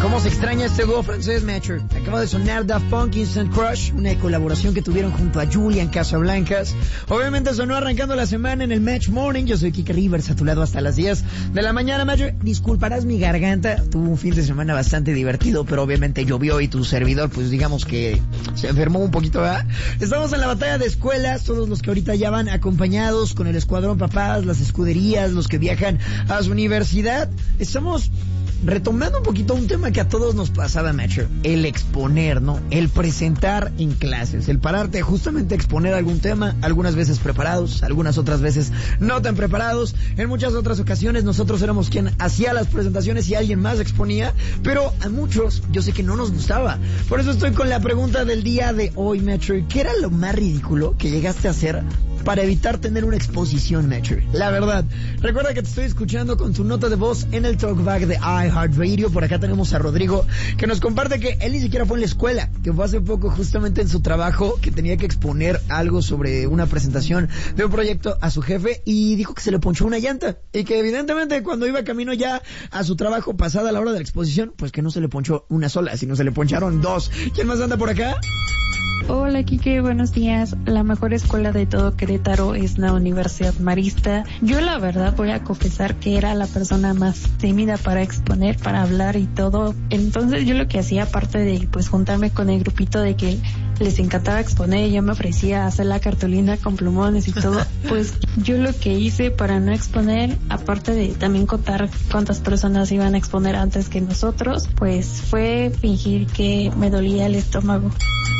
¿Cómo se extraña este dúo francés, Metro? Acaba de sonar Daft Punk Instant Crush, una colaboración que tuvieron junto a Julian Casablancas. Obviamente sonó arrancando la semana en el Match Morning. Yo soy Kike Rivers, a tu lado hasta las 10 de la mañana, Metro. Disculparás mi garganta, tuvo un fin de semana bastante divertido, pero obviamente llovió y tu servidor, pues digamos que se enfermó un poquito, ¿verdad? Estamos en la batalla de escuelas, todos los que ahorita ya van acompañados con el escuadrón papás, las escuderías, los que viajan a su universidad. Estamos retomando un poquito un tema que a todos nos pasaba, Metro, el exponer, ¿no? El presentar en clases, el pararte justamente a exponer algún tema, algunas veces preparados, algunas otras veces no tan preparados. En muchas otras ocasiones nosotros éramos quien hacía las presentaciones y alguien más exponía, pero a muchos yo sé que no nos gustaba. Por eso estoy con la pregunta del día de hoy, Metro. ¿Qué era lo más ridículo que llegaste a hacer para evitar tener una exposición, Metro? La verdad, recuerda que te estoy escuchando con tu nota de voz en el Talkback de iHeartRadio. Por acá tenemos a Rodrigo, que nos comparte que él ni siquiera fue en la escuela, que fue hace poco justamente en su trabajo, que tenía que exponer algo sobre una presentación de un proyecto a su jefe y dijo que se le ponchó una llanta y que evidentemente cuando iba camino ya a su trabajo pasada la hora de la exposición, pues que no se le ponchó una sola, sino se le poncharon dos. ¿Quién más anda por acá? Hola, Kike, buenos días. La mejor escuela de todo Querétaro es la Universidad Marista. Yo la verdad voy a confesar que era la persona más tímida para exponer, para hablar y todo. Entonces yo lo que hacía, aparte de pues juntarme con el grupito de que les encantaba exponer y yo me ofrecía a hacer la cartulina con plumones y todo, pues yo lo que hice para no exponer, aparte de también contar cuántas personas iban a exponer antes que nosotros, pues fue fingir que me dolía el estómago.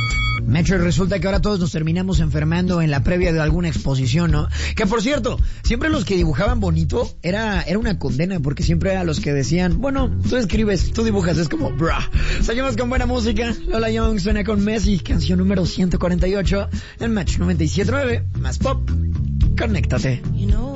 Metro, resulta que ahora todos nos terminamos enfermando en la previa de alguna exposición, ¿no? Que por cierto, siempre los que dibujaban bonito era una condena, porque siempre eran los que decían, bueno, tú escribes, tú dibujas, es como, bruh. Seguimos con buena música. Lola Young suena con Messi, canción número 148 en Match 97.9, más pop. Conéctate.